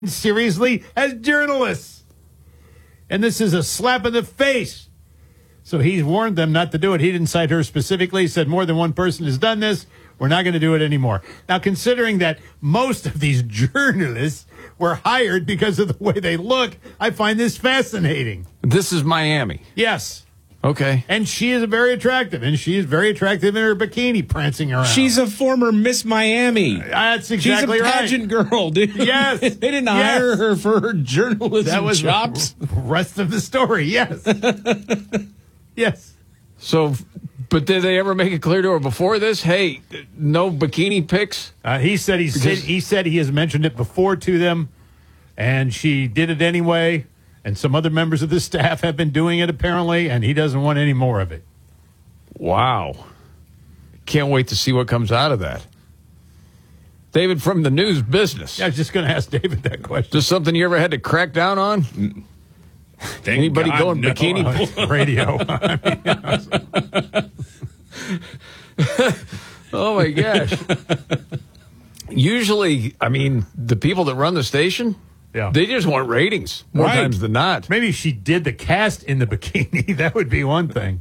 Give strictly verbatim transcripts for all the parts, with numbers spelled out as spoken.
seriously as journalists. And this is a slap in the face. So he's warned them not to do it. He didn't cite her specifically. He said more than one person has done this. We're not going to do it anymore. Now, considering that most of these journalists were hired because of the way they look, I find this fascinating. This is Miami. Yes. Okay. And she is very attractive, and she is very attractive in her bikini prancing around. She's a former Miss Miami. That's exactly She's a right. pageant girl, dude. Yes. They didn't Yes. hire her for her journalism That was chops. the rest of the story, yes. Yes. So, but did they ever make it clear to her before this? Hey, no bikini pics? Uh, he said he said he said he has mentioned it before to them, and she did it anyway. And some other members of the staff have been doing it apparently, and he doesn't want any more of it. Wow. Can't wait to see what comes out of that. David, from the news business. Yeah, I was just going to ask David that question. Just something you ever had to crack down on? Thank Anybody God, going no. bikini? Uh, radio. I mean, Oh, my gosh. Usually, I mean, the people that run the station, yeah. they just want ratings more Right. times than not. Maybe if she did the cast in the bikini. That would be one thing.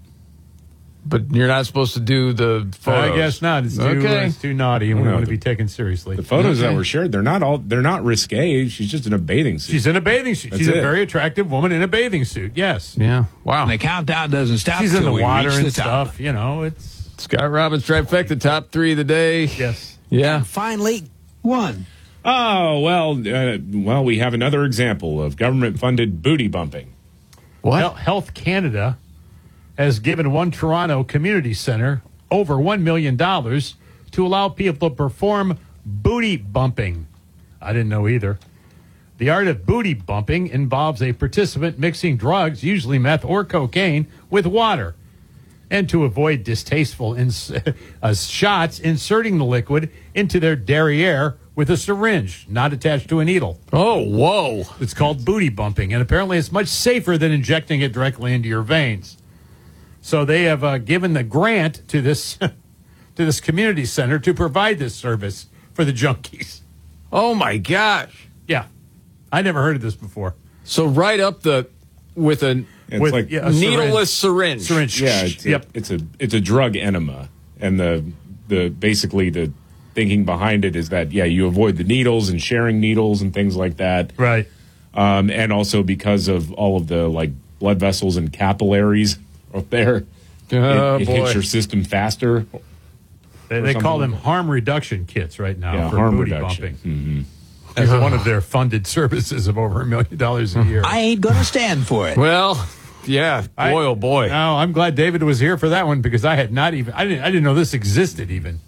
But you're not supposed to do the photos. I guess not. It's too, Okay. it's too naughty, and we No, want to the- be taken seriously. The photos Okay. that were shared, they're not all they're not risque. She's just in a bathing suit. She's in a bathing suit. That's She's a it. very attractive woman in a bathing suit. Yes. Yeah. Wow. And the countdown doesn't stop. She's in till the we water reach and the top. stuff. You know, it's Scott Robbins trifecta, top three of the day. yes. Yeah. Finally, one. Oh well, uh, well we have another example of government-funded booty bumping. What? Hel- Health Canada has given one Toronto community center over one million dollars to allow people to perform booty bumping. I didn't know either. The art of booty bumping involves a participant mixing drugs, usually meth or cocaine, with water. And to avoid distasteful ins- uh, shots, inserting the liquid into their derriere with a syringe, not attached to a needle. Oh, whoa. It's called booty bumping, and apparently it's much safer than injecting it directly into your veins. So they have uh, given the grant to this to this community center to provide this service for the junkies. Oh, my gosh. Yeah, I never heard of this before. So right up the, with a It's With like yeah, a needleless syringe. syringe. yeah, it's yep. a, it's a it's a drug enema, and the the basically the thinking behind it is that yeah, you avoid the needles and sharing needles and things like that, Right. um, and also because of all of the like blood vessels and capillaries up there, Oh, it, it boy. hits your system faster. They, they call something them harm reduction kits right now Yeah, for harm booty reduction. bumping. As one of their funded services of over a million dollars a year. I ain't gonna stand for it. Well, yeah. Boy, I- oh, boy. No, I'm glad David was here for that one because I had not even I didn't I didn't know this existed even.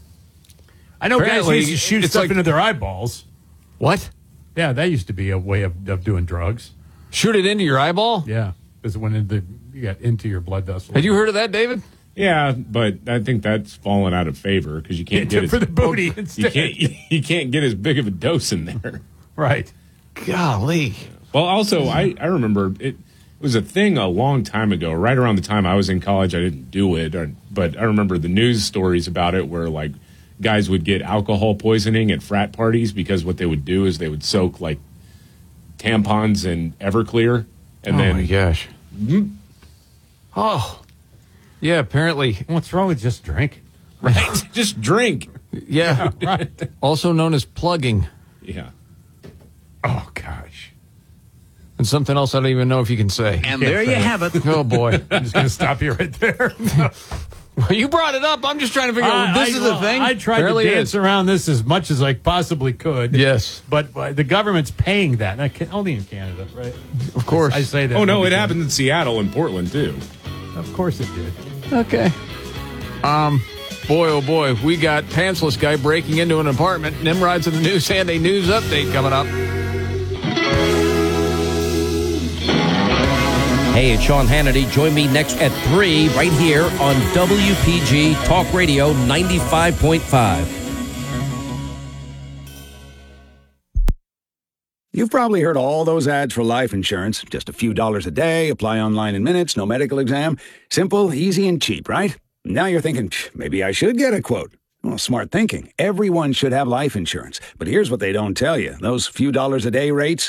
I know Apparently, guys used to shoot it's stuff like- into their eyeballs. What? Yeah, that used to be a way of, of doing drugs. Shoot it into your eyeball? Yeah, because it went into you got into your blood vessels. Had you heard of that, David? Yeah, but I think that's fallen out of favor because you can't Yeah, get for as, the booty you instead? can't you can't get as big of a dose in there. Right. Golly. Well, also, I, I remember it, it was a thing a long time ago, right around the time I was in college. I didn't do it, or, but I remember the news stories about it where, like, guys would get alcohol poisoning at frat parties because what they would do is they would soak, like, tampons in Everclear. And oh, then, my gosh. Oh. Yeah, apparently. What's wrong with just drinking? right, just drink. Yeah. Right. Also known as plugging. Yeah. Oh gosh. And something else I don't even know if you can say. And there you have it. Oh, boy. I'm just gonna stop you right there. Well, you brought it up. I'm just trying to figure out, I- this I- is the well, thing? I tried Apparently to it dance is. around this as much as I possibly could. Yes. But uh, the government's paying that. And I can, only in Canada, right? Of course. I say that. Oh, no, it because- happened in Seattle and Portland, too. Of course it did. Okay. Um, boy, oh boy, we got pantsless guy breaking into an apartment. Nimrod's in the news and a news update coming up. Hey, it's Sean Hannity. Join me next at three right here on W P G Talk Radio ninety-five point five. You've probably heard all those ads for life insurance. Just a few dollars a day, apply online in minutes, no medical exam. Simple, easy, and cheap, right? Now you're thinking, maybe I should get a quote. Well, smart thinking. Everyone should have life insurance. But here's what they don't tell you. Those few dollars a day rates,